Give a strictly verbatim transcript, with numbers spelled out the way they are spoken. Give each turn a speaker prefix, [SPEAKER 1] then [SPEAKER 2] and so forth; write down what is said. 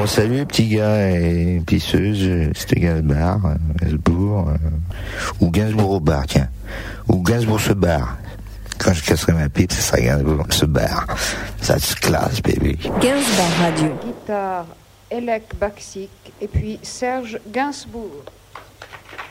[SPEAKER 1] salut les petits gars et pisseuses, c'était Gainsbourg, euh, Gainsbourg, euh, ou Gainsbourg au bar, tiens. Ou Gainsbourg se barre. Quand je casserai ma pipe, ce sera Gainsbourg se barre. Ça se classe, baby.
[SPEAKER 2] Gainsbourg Radio.
[SPEAKER 3] Guitare, Elec Baxic et puis Serge Gainsbourg.